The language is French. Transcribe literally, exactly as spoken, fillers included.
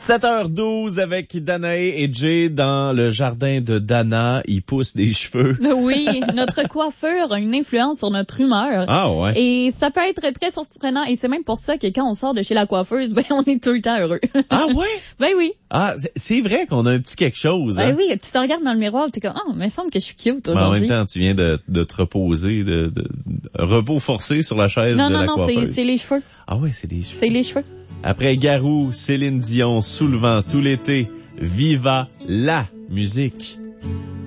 sept heures douze avec Danae et Jay dans le jardin de Dana. Ils poussent des cheveux. Oui, notre coiffure a une influence sur notre humeur. Ah ouais. Et ça peut être très surprenant. Et c'est même pour ça que quand on sort de chez la coiffeuse, ben on est tout le temps heureux. Ah ouais? Ben oui. Ah, c'est, c'est vrai qu'on a un petit quelque chose. Ben hein? oui, tu te regardes dans le miroir, t'es comme, ah, oh, il me semble que je suis cute Mais en aujourd'hui. même temps, tu viens de, de te reposer, de, de, de repos forcé sur la chaise non, de non, la non, coiffeuse. Non, non, c'est les cheveux. Ah ouais, c'est les cheveux. C'est les cheveux. Après Garou, Céline Dion, Sous le vent tout l'été, Viva la musique.